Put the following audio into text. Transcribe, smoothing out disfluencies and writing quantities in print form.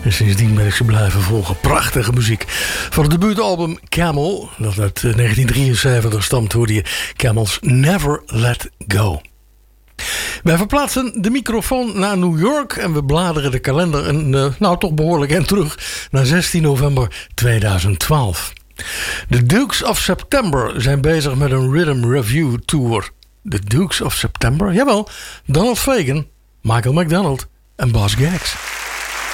En sindsdien ben ik ze blijven volgen. Prachtige muziek. Van het debuutalbum Camel, dat uit 1973 stamt, hoorde je Camel's Never Let Go. Wij verplaatsen de microfoon naar New York en we bladeren de kalender toch behoorlijk en terug naar 16 november 2012. De Dukes of September zijn bezig met een Rhythm Review Tour. De Dukes of September? Jawel, Donald Fagen, Michael McDonald en Boz Scaggs.